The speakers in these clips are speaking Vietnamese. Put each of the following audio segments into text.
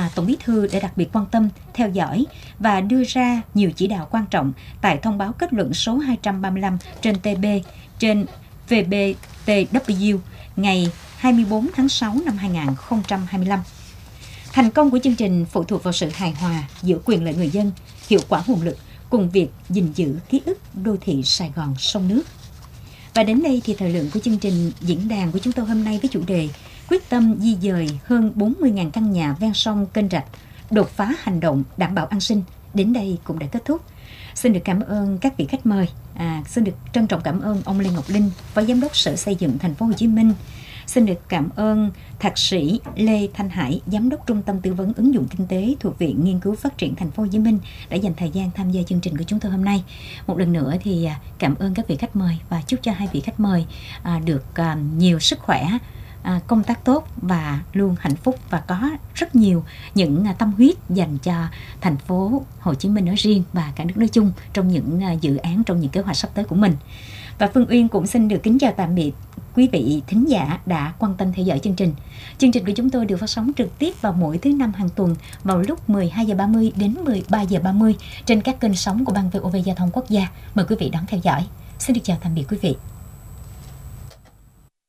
Tổng Bí thư đã đặc biệt quan tâm, theo dõi và đưa ra nhiều chỉ đạo quan trọng tại thông báo kết luận số 235 trên TB trên VBTW ngày 24 tháng 6 năm 2025. Thành công của chương trình phụ thuộc vào sự hài hòa giữa quyền lợi người dân, hiệu quả nguồn lực cùng việc gìn giữ ký ức đô thị Sài Gòn sông nước. Và đến đây thì thời lượng của chương trình diễn đàn của chúng tôi hôm nay với chủ đề quyết tâm di dời hơn 40.000 căn nhà ven sông kênh rạch, đột phá hành động đảm bảo an sinh đến đây cũng đã kết thúc. Xin được cảm ơn các vị khách mời. Xin được trân trọng cảm ơn ông Lê Ngọc Linh, Phó Giám đốc Sở Xây dựng Thành phố Hồ Chí Minh. Xin được cảm ơn Thạc sĩ Lê Thanh Hải, Giám đốc Trung tâm Tư vấn Ứng dụng Kinh tế thuộc Viện Nghiên cứu Phát triển Thành phố Hồ Chí Minh đã dành thời gian tham gia chương trình của chúng tôi hôm nay. Một lần nữa thì cảm ơn các vị khách mời và chúc cho hai vị khách mời được nhiều sức khỏe, công tác tốt và luôn hạnh phúc và có rất nhiều những tâm huyết dành cho thành phố Hồ Chí Minh nói riêng và cả nước nói chung trong những dự án, trong những kế hoạch sắp tới của mình. Và Phương Uyên cũng xin được kính chào tạm biệt quý vị thính giả đã quan tâm theo dõi chương trình. Chương trình của chúng tôi được phát sóng trực tiếp vào mỗi thứ Năm hàng tuần vào lúc 12:30 đến 13:30 trên các kênh sóng của Ban VOV Giao thông Quốc gia. Mời quý vị đón theo dõi. Xin được chào tạm biệt quý vị.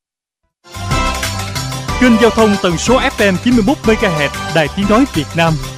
Kênh giao thông tần số FM 91 MHz Đài Tiếng nói Việt Nam